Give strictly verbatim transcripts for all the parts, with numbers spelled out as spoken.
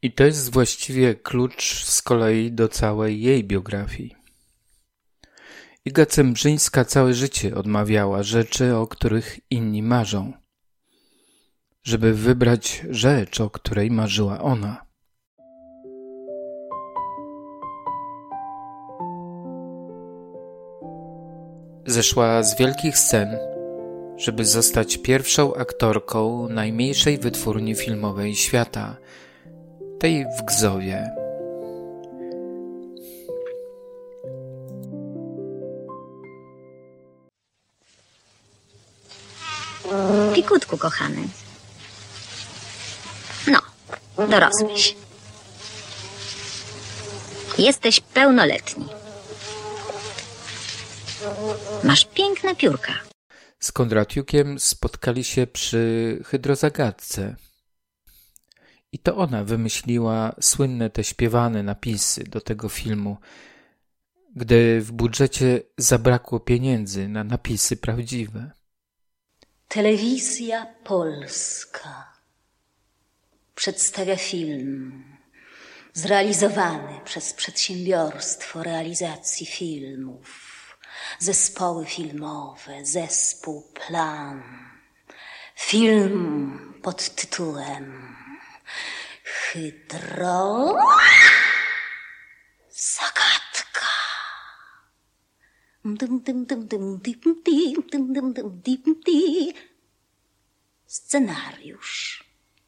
I to jest właściwie klucz z kolei do całej jej biografii. Iga Cembrzyńska całe życie odmawiała rzeczy, o których inni marzą, żeby wybrać rzecz, o której marzyła ona. Zeszła z wielkich scen, żeby zostać pierwszą aktorką najmniejszej wytwórni filmowej świata, tej w Gzowie. Pikutku, kochany. No, dorosłeś. Jesteś pełnoletni. Masz piękne piórka. Z Kondratiukiem spotkali się przy hydrozagadce. I to ona wymyśliła słynne te śpiewane napisy do tego filmu, gdy w budżecie zabrakło pieniędzy na napisy prawdziwe. Telewizja Polska przedstawia film zrealizowany przez Przedsiębiorstwo Realizacji Filmów, Zespoły Filmowe, Zespół Plan. Film pod tytułem Hydro... Zagadka. Scenariusz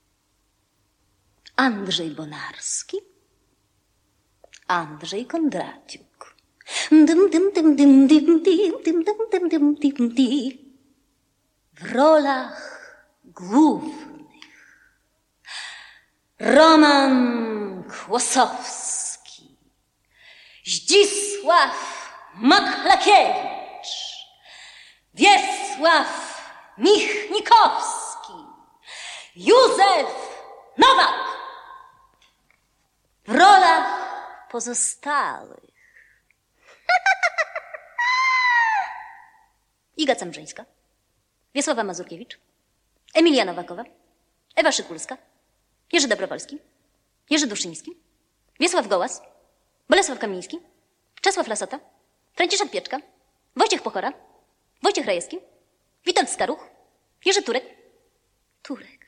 Andrzej Bonarski, Andrzej Kondratiuk. W rolach głównych Roman Kłosowski, Zdzisław Maklakiewicz, Wiesław Michnikowski, Józef Nowak. W rolach pozostałych Iga Cembrzyńska, Wiesława Mazurkiewicz, Emilia Nowakowa, Ewa Szykulska, Jerzy Dobrowolski, Jerzy Duszyński, Wiesław Gołas, Bolesław Kamiński, Czesław Lasota, Franciszek Pieczka, Wojciech Pochora, Wojciech Rajewski, Witold Skaruch, Jerzy Turek, Turek.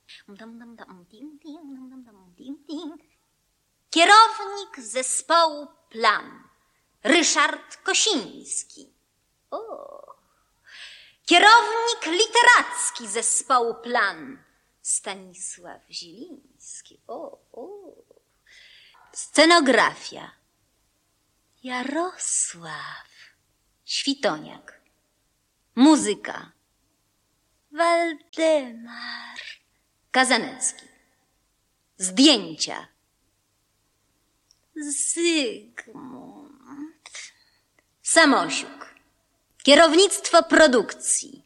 Kierownik zespołu Plan, Ryszard Kosiński. O. Kierownik literacki zespołu Plan, Stanisław Zieliński. O, o. Scenografia Jarosław Świtoniak. Muzyka Waldemar Kazanecki. Zdjęcia Zygmunt Samosiuk. Kierownictwo produkcji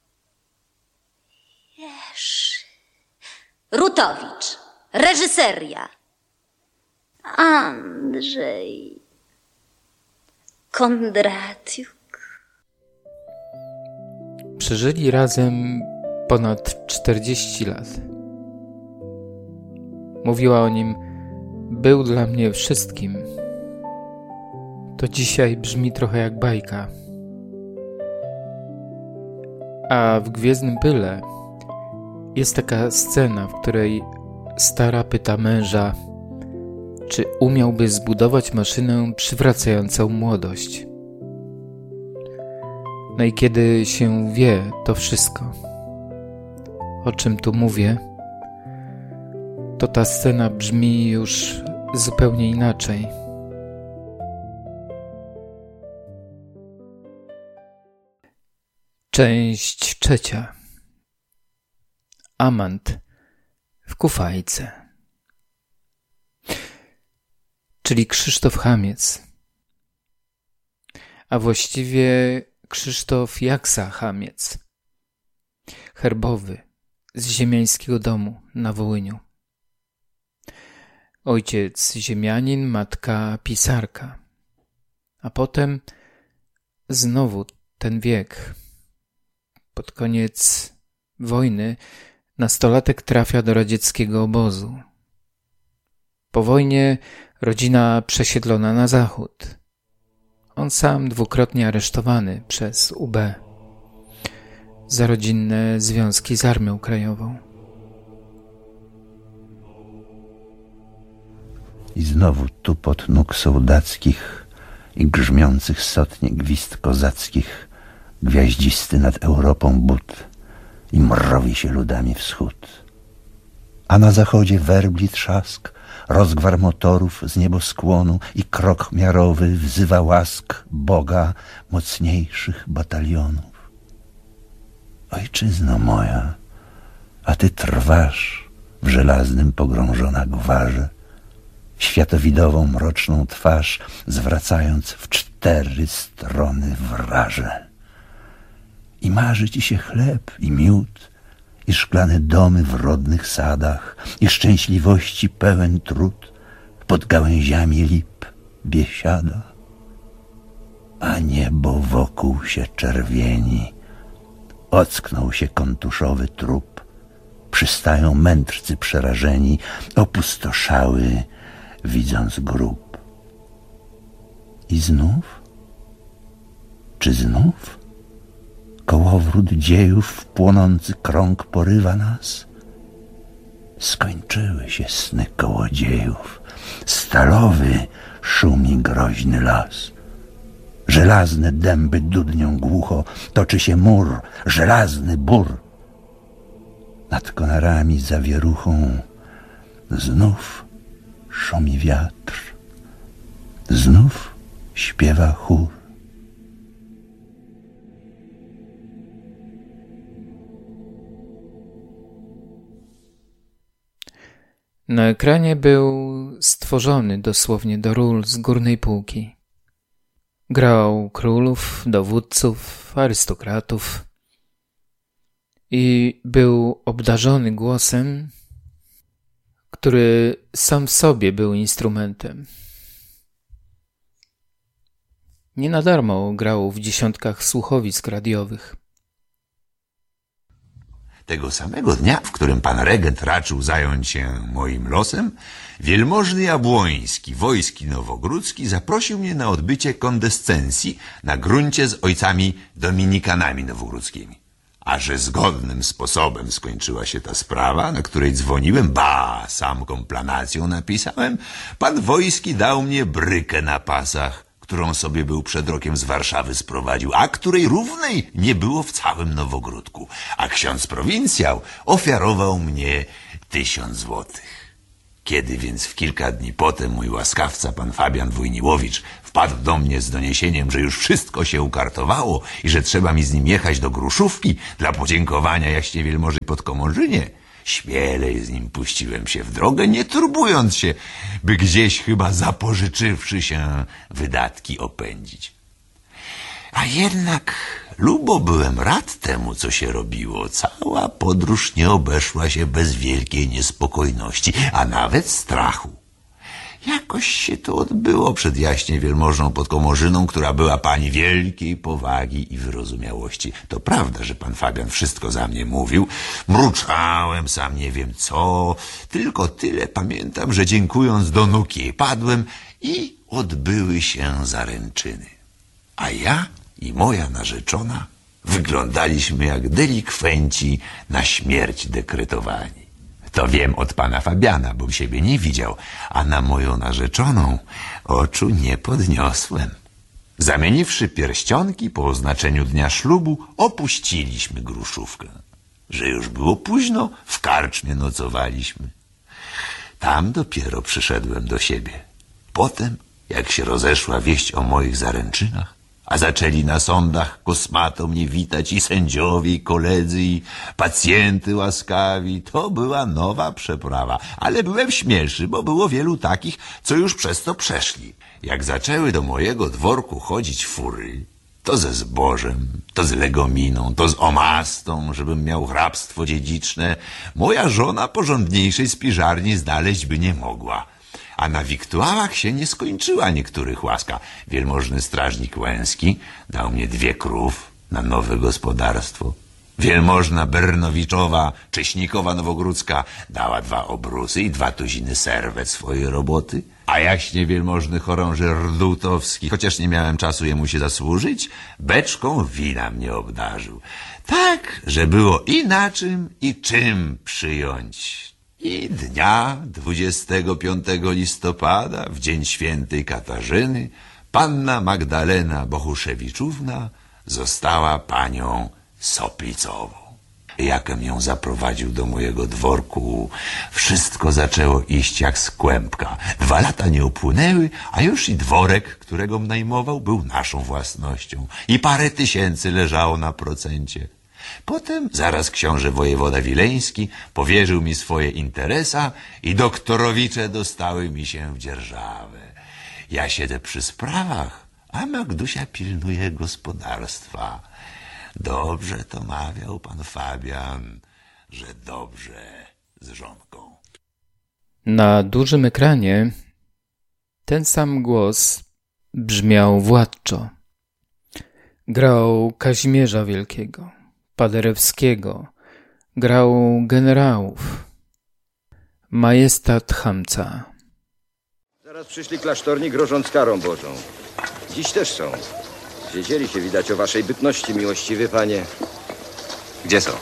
Jerzy Rutowicz. Reżyseria Andrzej Kondratiuk. Przeżyli razem ponad czterdzieści lat. Mówiła o nim: był dla mnie wszystkim. To dzisiaj brzmi trochę jak bajka. A w Gwiezdnym Pyle jest taka scena, w której stara pyta męża, czy umiałby zbudować maszynę przywracającą młodość. No i kiedy się wie to wszystko, o czym tu mówię, to ta scena brzmi już zupełnie inaczej. Część trzecia. Amant w kufajce. Czyli Krzysztof Chamiec. A właściwie Krzysztof Jaksa Chamiec. Herbowy, z ziemiańskiego domu na Wołyniu. Ojciec ziemianin, matka pisarka. A potem znowu ten wiek. Pod koniec wojny nastolatek trafia do radzieckiego obozu. Po wojnie rodzina przesiedlona na zachód. On sam dwukrotnie aresztowany przez U B za rodzinne związki z Armią Krajową. I znowu tupot nóg sołdackich i grzmiących sotnie gwizd kozackich, gwiaździsty nad Europą but i mrowi się ludami wschód. A na zachodzie werbli trzask, rozgwar motorów z nieboskłonu i krok miarowy wzywa łask Boga mocniejszych batalionów. Ojczyzno moja, a ty trwasz w żelaznym pogrążona gwarze, światowidową mroczną twarz zwracając w cztery strony wraże. I marzy ci się chleb i miód, i szklane domy w rodnych sadach, i szczęśliwości pełen trud pod gałęziami lip biesiada. A niebo wokół się czerwieni, ocknął się kontuszowy trup, przystają mędrcy przerażeni, opustoszały, widząc grób. I znów? Czy znów? Kołowrót dziejów w płonący krąg porywa nas? Skończyły się sny kołodziejów. Stalowy szumi groźny las. Żelazne dęby dudnią głucho, toczy się mur, żelazny bór. Nad konarami zawieruchą znów szumi wiatr, znów śpiewa chór. Na ekranie był stworzony dosłownie do ról z górnej półki. Grał królów, dowódców, arystokratów i był obdarzony głosem, który sam w sobie był instrumentem. Nie na darmo grał w dziesiątkach słuchowisk radiowych. Tego samego dnia, w którym pan regent raczył zająć się moim losem, wielmożny Jabłoński, wojski nowogródzki, zaprosił mnie na odbycie kondescencji na gruncie z ojcami dominikanami nowogródzkimi. A że zgodnym sposobem skończyła się ta sprawa, na której dzwoniłem, ba, sam komplanacją napisałem, pan Wojski dał mnie brykę na pasach, którą sobie był przed rokiem z Warszawy sprowadził, a której równej nie było w całym Nowogródku. A ksiądz prowincjał ofiarował mnie tysiąc złotych. Kiedy więc w kilka dni potem mój łaskawca, pan Fabian Wójniłowicz, wpadł do mnie z doniesieniem, że już wszystko się ukartowało i że trzeba mi z nim jechać do Gruszówki dla podziękowania jaśnie wielmoży Podkomorzynie, śmielej z nim puściłem się w drogę, nie turbując się, by gdzieś chyba zapożyczywszy się wydatki opędzić. A jednak lubo byłem rad temu, co się robiło. Cała podróż nie obeszła się bez wielkiej niespokojności, a nawet strachu. Jakoś się to odbyło przed jaśnie wielmożną Podkomorzyną, która była pani wielkiej powagi i wyrozumiałości. To prawda, że pan Fabian wszystko za mnie mówił. Mruczałem sam nie wiem co. Tylko tyle pamiętam, że dziękując do nóg jej padłem i odbyły się zaręczyny. A ja i moja narzeczona wyglądaliśmy jak delikwenci na śmierć dekretowani. To wiem od pana Fabiana, bo siebie nie widział, a na moją narzeczoną oczu nie podniosłem. Zamieniwszy pierścionki po oznaczeniu dnia ślubu, opuściliśmy Gruszówkę. Że już było późno, w karczmie nocowaliśmy. Tam dopiero przyszedłem do siebie. Potem, jak się rozeszła wieść o moich zaręczynach, a zaczęli na sądach kosmato mnie witać i sędziowie, i koledzy, i pacjenty łaskawi. To była nowa przeprawa, ale byłem śmielszy, bo było wielu takich, co już przez to przeszli. Jak zaczęły do mojego dworku chodzić fury, to ze zbożem, to z legominą, to z omastą, żebym miał hrabstwo dziedziczne, moja żona porządniejszej spiżarni znaleźć by nie mogła. A na wiktuałach się nie skończyła niektórych łaska. Wielmożny strażnik Łęski dał mnie dwie krów na nowe gospodarstwo. Wielmożna Bernowiczowa, Cześnikowa Nowogródzka dała dwa obrusy i dwa tuziny serwet swojej roboty, a jaśnie wielmożny chorąży Rdutowski, chociaż nie miałem czasu jemu się zasłużyć, beczką wina mnie obdarzył. Tak, że było i na czym, i czym przyjąć. I dnia dwudziestego piątego listopada, w dzień świętej Katarzyny, panna Magdalena Bohuszewiczówna została panią Soplicową. Jakem ją zaprowadził do mojego dworku, wszystko zaczęło iść jak z kłębka. Dwa lata nie upłynęły, a już i dworek, którego najmował, był naszą własnością. I parę tysięcy leżało na procencie. Potem zaraz książę wojewoda wileński powierzył mi swoje interesa i doktorowicze dostały mi się w dzierżawę. Ja siedzę przy sprawach, a Magdusia pilnuje gospodarstwa. Dobrze to mawiał pan Fabian, że dobrze z żonką. Na dużym ekranie ten sam głos brzmiał władczo. Grał Kazimierza Wielkiego, Paderewskiego, grał generałów, majestat Hamca. Zaraz przyszli klasztorni, grożąc karą Bożą. Dziś też są. Wiedzieli się widać o waszej bytności, miłościwy panie. Gdzie są?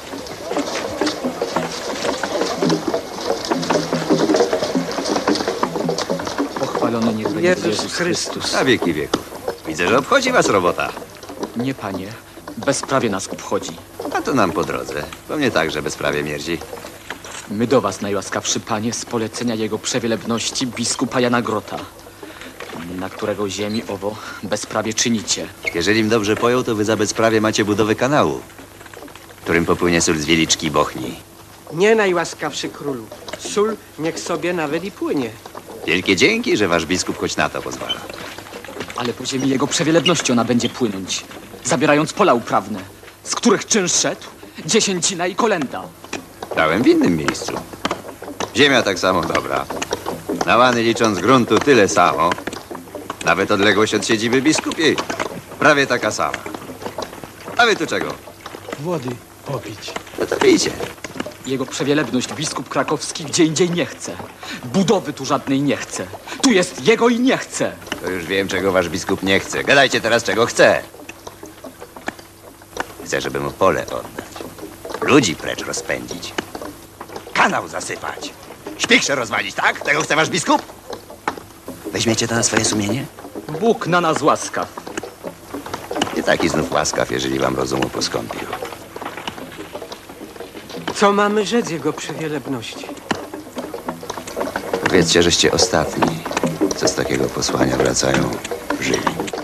Pochwalony niech będzie Jezus Chrystus. Na wieki wieków. Widzę, że obchodzi was robota. Nie, panie. Bezprawie nas obchodzi. A to nam po drodze. Bo mnie także bezprawie mierdzi. My do was, najłaskawszy panie, z polecenia jego przewielebności biskupa Jana Grota, na którego ziemi owo bezprawie czynicie. Jeżeli im dobrze pojął, to wy za bezprawie macie budowę kanału, którym popłynie sól z Wieliczki i Bochni. Nie, najłaskawszy królu. Sól niech sobie nawet i płynie. Wielkie dzięki, że wasz biskup choć na to pozwala. Ale po ziemi jego przewielebności ona będzie płynąć, zabierając pola uprawne, z których czynsz szedł dziesięcina i kolenda. Dałem w innym miejscu. Ziemia tak samo dobra. Na łany licząc gruntu tyle samo. Nawet odległość od siedziby biskupiej. Prawie taka sama. A wy tu czego? Wody popić. No to pijcie. Jego przewielebność biskup krakowski gdzie indziej nie chce. Budowy tu żadnej nie chce. Tu jest jego i nie chce. To już wiem, czego wasz biskup nie chce. Gadajcie teraz, czego chce. Chcę, żeby mu pole oddać. Ludzi precz rozpędzić. Kanał zasypać. Śpichrzę rozwalić, tak? Tego chce wasz biskup? Weźmiecie to na swoje sumienie? Bóg na nas łaskaw. Nie taki znów łaskaw, jeżeli wam rozumu poskąpił. Co mamy rzec jego przewielebności? Powiedzcie, żeście ostatni, co z takiego posłania wracają żywi.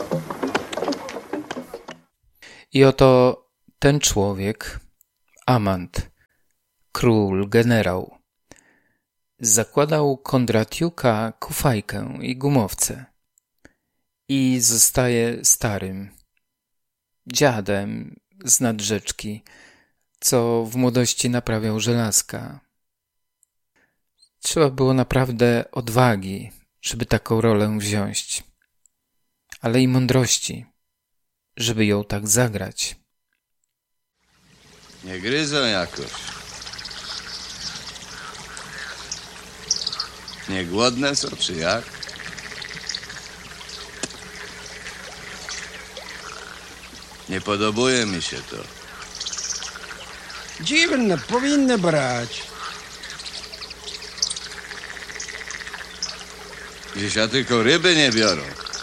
I oto ten człowiek, Amant, król, generał, zakładał Kondratiuka kufajkę i gumowce i zostaje starym dziadem z nad rzeczki, co w młodości naprawiał żelazka. Trzeba było naprawdę odwagi, żeby taką rolę wziąć, ale i mądrości, żeby ją tak zagrać. Nie gryzą jakoś. Nie głodne są, czy jak? Nie podobuje mi się to. Dziwne, powinny brać. Gdzieś ja tylko ryby nie biorą.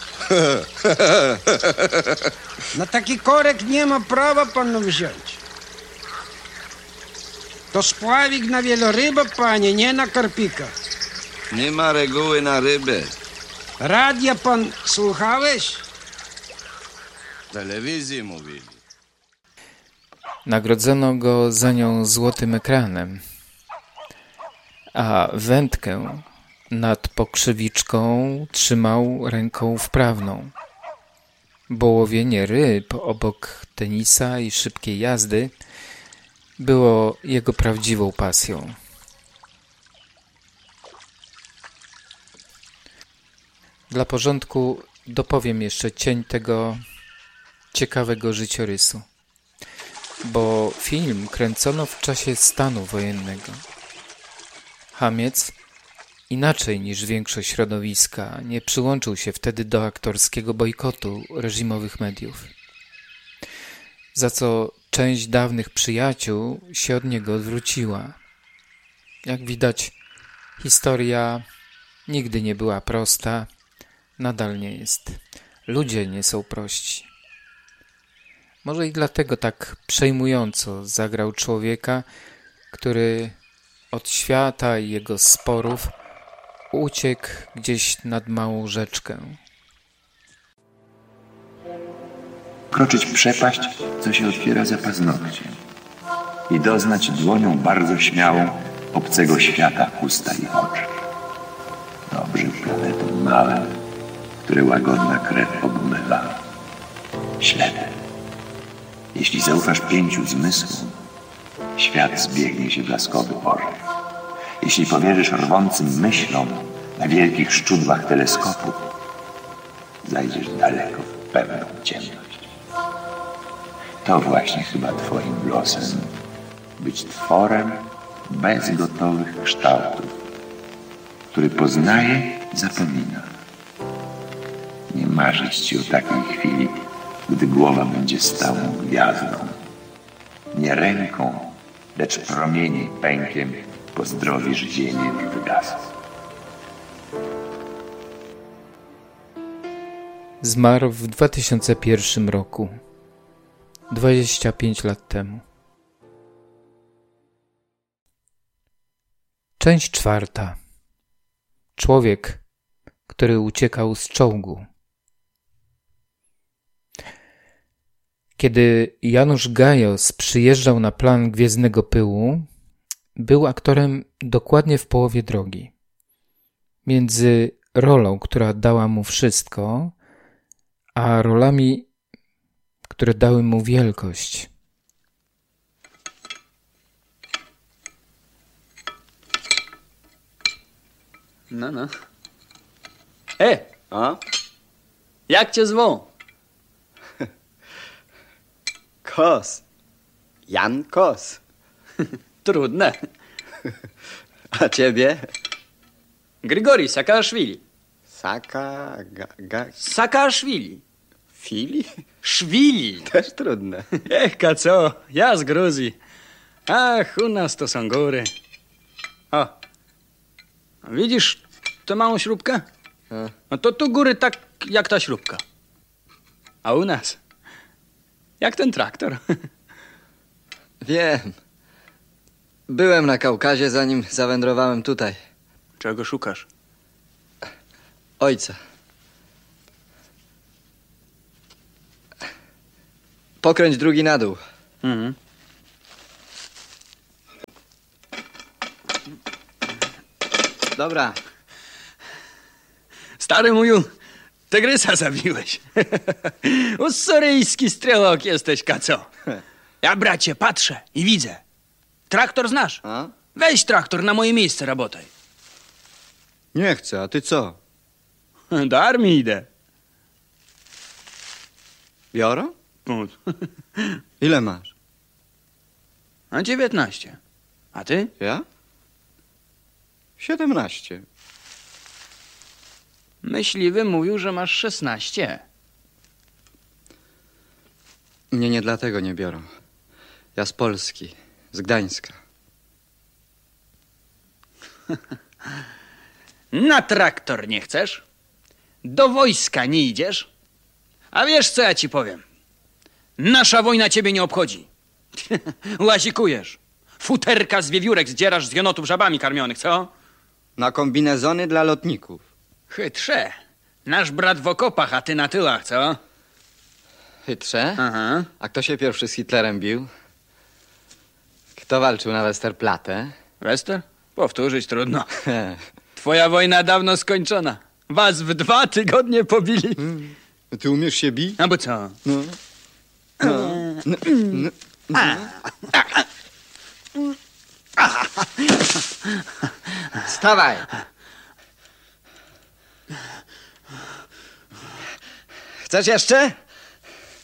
Na taki korek nie ma prawa panu wziąć. To spławik na wieloryba, panie, nie na karpika. Nie ma reguły na rybę. Radia pan słuchałeś? W telewizji mówili. Nagrodzono go za nią złotym ekranem, a wędkę nad pokrzywiczką trzymał ręką wprawną. Bo łowienie ryb obok tenisa i szybkiej jazdy było jego prawdziwą pasją. Dla porządku dopowiem jeszcze cień tego ciekawego życiorysu. bo film kręcono w czasie stanu wojennego. Hamiec, inaczej niż większość środowiska, nie przyłączył się wtedy do aktorskiego bojkotu reżimowych mediów, za co część dawnych przyjaciół się od niego odwróciła. Jak widać, historia nigdy nie była prosta, nadal nie jest. Ludzie nie są prości. Może i dlatego tak przejmująco zagrał człowieka, który od świata i jego sporów uciekł gdzieś nad małą rzeczkę. Kroczyć przepaść, co się otwiera za paznokciem i doznać dłonią bardzo śmiałą obcego świata usta i oczy. Dobrze planetom małym, które łagodna krew obmywa. Ślepy. Jeśli zaufasz pięciu zmysłom, świat zbiegnie się blaskowy orzech. Jeśli powierzysz rwącym myślom na wielkich szczudłach teleskopu, zajdziesz daleko w pewną ciemność. To właśnie chyba twoim losem, być tworem bez gotowych kształtów, który poznaje, zapomina. Nie marzyć ci o takiej chwili, gdy głowa będzie stałą gwiazdą. Nie ręką, lecz promieniem pękiem pozdrowisz ziemię już wygasł. Zmarł w dwa tysiące pierwszym roku, dwadzieścia pięć lat temu. Część czwarta. Człowiek, który uciekał z czołgu. Kiedy Janusz Gajos przyjeżdżał na plan Gwiezdnego Pyłu, był aktorem dokładnie w połowie drogi. Między rolą, która dała mu wszystko, a rolami, które dały mu wielkość. No, no. E! A? Jak cię zwą? Kos. Jan Kos. Trudne. A ciebie? Grigori Saakaszwili. Saka... Ga, ga... Saakaszwili. Fili? Szwili. Też trudne. Ech, co? Ja z Gruzji. Ach, u nas to są góry. O. Widzisz tę małą śrubkę? No to tu góry tak jak ta śrubka. A u nas? Jak ten traktor. Wiem. Byłem na Kaukazie, zanim zawędrowałem tutaj. Czego szukasz? Ojca. Pokręć drugi na dół. Mhm. Dobra. Stary mój, tygrysa zabiłeś. Usyryjski strzelok jesteś, kaco. Ja, bracie, patrzę i widzę. Traktor znasz? A? Weź traktor na moje miejsce, rabotaj. Nie chcę, a ty co? Do armii idę. Biorą? Ile masz? A dziewiętnaście. A ty? Ja? Siedemnaście. Myśliwy mówił, że masz szesnaście. Mnie nie dlatego nie biorą. Ja z Polski, z Gdańska. Na traktor nie chcesz? Do wojska nie idziesz? A wiesz, co ja ci powiem? Nasza wojna ciebie nie obchodzi. Łazikujesz. Futerka z wiewiórek zdzierasz z jenotów żabami karmionych, co? Na kombinezony dla lotników. Chytrze. Nasz brat w okopach, a ty na tyłach, co? Chytrze? Aha. A kto się pierwszy z Hitlerem bił? Kto walczył na Westerplatte? Wester? Powtórzyć trudno. Twoja wojna dawno skończona. Was w dwa tygodnie pobili. Hmm. Ty umiesz się bić? A bo co? No. No. No. No. No. Wstawaj! Chcesz jeszcze?